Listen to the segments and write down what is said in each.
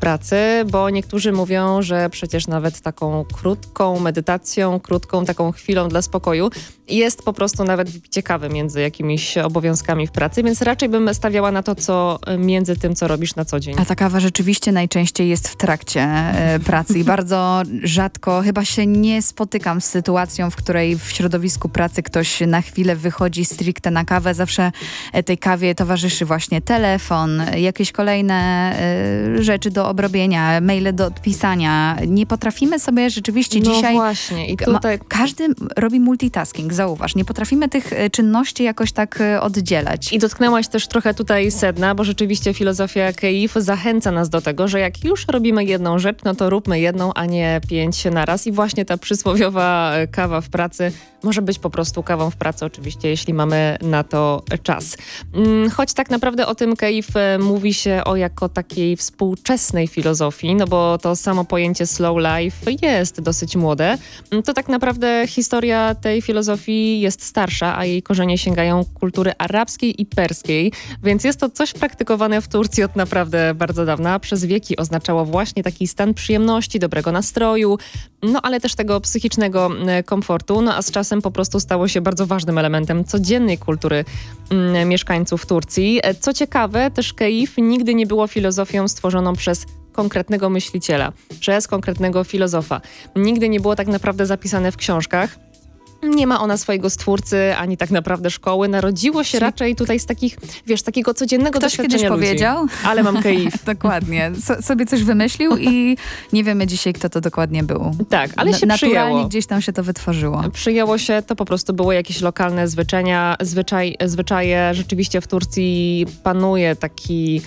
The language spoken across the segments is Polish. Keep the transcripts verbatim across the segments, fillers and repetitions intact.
pracy, bo niektórzy mówią, że przecież nawet taką krótką medytacją, krótką taką chwilą dla spokoju jest po prostu nawet wypicie kawy między jakimiś obowiązkami w pracy, więc raczej bym stawiała na to, co między tym, co robisz na co dzień. A ta kawa rzeczywiście najczęściej jest w trakcie e, pracy i bardzo rzadko, chyba się nie spotykam z sytuacją, w której w środowisku pracy ktoś na chwilę wychodzi stricte na kawę. Zawsze e, tej kawie towarzyszy właśnie telefon, jakieś kolejne e, rzeczy do obrobienia, maile do odpisania. Nie potrafimy sobie rzeczywiście no dzisiaj... właśnie. I tutaj... Ma, każdy robi multitasking, zauważ. Nie potrafimy tych czynności jakoś tak oddzielać. I dotknęłaś też trochę tutaj sedna, bo rzeczywiście filozofia K I F zachęca nas do tego, że jak już robimy jedną rzecz, no to róbmy jedną, a nie pięć naraz. I właśnie ta przysłowiowa kawa w pracy może być po prostu kawą w pracy, oczywiście, jeśli mamy na to czas. Choć tak naprawdę o tym K I F mówi się o jako takiej współczesnej filozofii, no bo to samo pojęcie slow life jest dosyć młode, to tak naprawdę historia tej filozofii jest starsza, a jej korzenie sięgają kultury arabskiej i perskiej, więc jest to coś praktykowane w Turcji od naprawdę bardzo dawna. Przez wieki oznaczało właśnie taki stan przyjemności, dobrego nastroju, no ale też tego psychicznego komfortu, no a z czasem po prostu stało się bardzo ważnym elementem codziennej kultury mm, mieszkańców Turcji. Co ciekawe, też K I F nigdy nie było filozofią stworzoną przez konkretnego myśliciela, przez konkretnego filozofa. Nigdy nie było tak naprawdę zapisane w książkach. Nie ma ona swojego stwórcy, ani tak naprawdę szkoły. Narodziło się Czyli... raczej tutaj z takich, wiesz, takiego codziennego Ktoś doświadczenia kiedyś ludzi. powiedział? Ale mam K I F. Dokładnie. So, sobie coś wymyślił i nie wiemy dzisiaj, kto to dokładnie był. Tak, ale się Na, przyjęło. Naturalnie gdzieś tam się to wytworzyło. Przyjęło się, to po prostu były jakieś lokalne zwyczania, zwyczaj, zwyczaje. Rzeczywiście w Turcji panuje taki...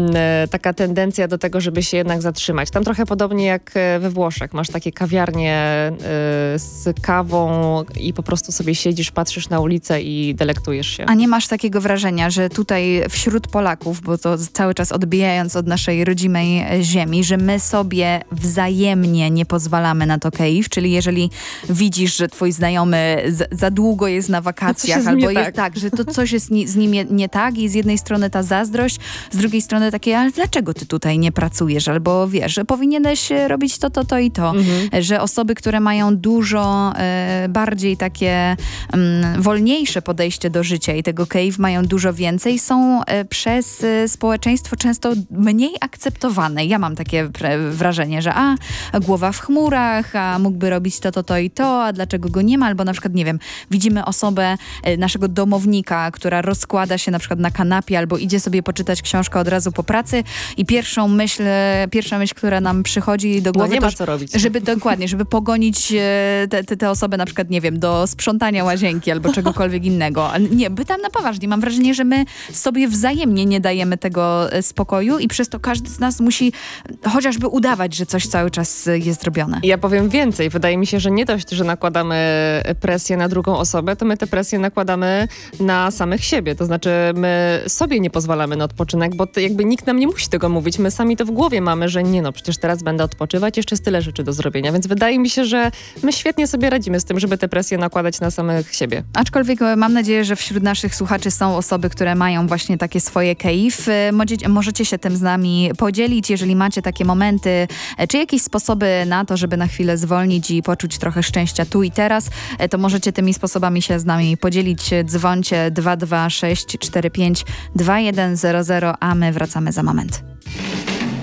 taka tendencja do tego, żeby się jednak zatrzymać. Tam trochę podobnie jak we Włoszech. Masz takie kawiarnie y, z kawą i po prostu sobie siedzisz, patrzysz na ulicę i delektujesz się. A nie masz takiego wrażenia, że tutaj wśród Polaków, bo to cały czas odbijając od naszej rodzimej ziemi, że my sobie wzajemnie nie pozwalamy na to K I F, czyli jeżeli widzisz, że twój znajomy z, za długo jest na wakacjach, no albo jest tak. tak, że to coś jest ni, z nim nie, nie tak i z jednej strony ta zazdrość, z drugiej strony takie, ale dlaczego ty tutaj nie pracujesz? Albo wiesz, że powinieneś robić to, to, to i to. Mhm. Że osoby, które mają dużo e, bardziej takie mm, wolniejsze podejście do życia i tego K I F mają dużo więcej, są e, przez e, społeczeństwo często mniej akceptowane. Ja mam takie pre- wrażenie, że a, głowa w chmurach, a mógłby robić to, to, to i to, a dlaczego go nie ma? Albo na przykład, nie wiem, widzimy osobę, e, naszego domownika, która rozkłada się na przykład na kanapie albo idzie sobie poczytać książkę od razu po pracy i pierwszą myśl, pierwsza myśl, która nam przychodzi do głowy, no nie ma to, co robić. Żeby dokładnie, żeby pogonić te, te, te osoby na przykład, nie wiem, do sprzątania łazienki albo czegokolwiek innego. Nie, pytam na poważnie. Mam wrażenie, że my sobie wzajemnie nie dajemy tego spokoju i przez to każdy z nas musi chociażby udawać, że coś cały czas jest robione. Ja powiem więcej. Wydaje mi się, że nie dość, że nakładamy presję na drugą osobę, to my tę presję nakładamy na samych siebie. To znaczy my sobie nie pozwalamy na odpoczynek, bo jakby nikt nam nie musi tego mówić. My sami to w głowie mamy, że nie no, przecież teraz będę odpoczywać, jeszcze jest tyle rzeczy do zrobienia. Więc wydaje mi się, że my świetnie sobie radzimy z tym, żeby tę presję nakładać na samych siebie. Aczkolwiek mam nadzieję, że wśród naszych słuchaczy są osoby, które mają właśnie takie swoje K I F. Możecie się tym z nami podzielić, jeżeli macie takie momenty, czy jakieś sposoby na to, żeby na chwilę zwolnić i poczuć trochę szczęścia tu i teraz, to możecie tymi sposobami się z nami podzielić. Dzwońcie dwa dwa sześć cztery pięć dwa jeden zero zero, a my wracamy za moment.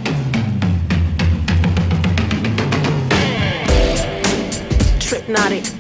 Tripnotic.